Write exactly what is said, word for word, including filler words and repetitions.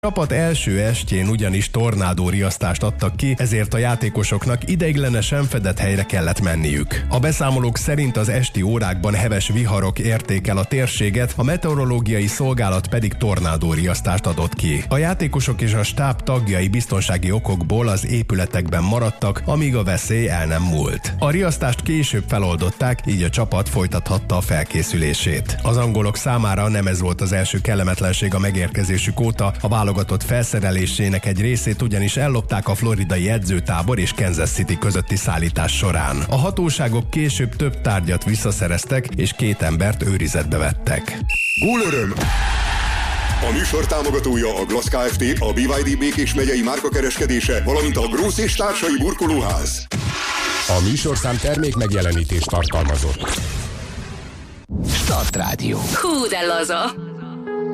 A csapat első estjén ugyanis tornádóriasztást adtak ki, ezért a játékosoknak ideiglenesen fedett helyre kellett menniük. A beszámolók szerint az esti órákban heves viharok érték el a térséget, a meteorológiai szolgálat pedig tornádóriasztást adott ki. A játékosok és a stáb tagjai biztonsági okokból az épületekben maradtak, amíg a veszély el nem múlt. A riasztást később feloldották, így a csapat folytathatta a felkészülését. Az angolok számára nem ez volt az első kellemetlenség a megérkezésük óta, a válogatott felszerelésének egy részét ugyanis ellopták a floridai edzőtábor és Kansas City közötti szállítás során. A hatóságok később több tárgyat visszaszereztek, és két embert őrizetbe vettek. Gólöröm! A műsor támogatója a Glass Kft., a bé vé dé Békés megyei márkakereskedése, valamint a Grósz és társai burkolóház. A műsorszám termék megjelenítést tartalmazott. Startrádió. Hú, de laza!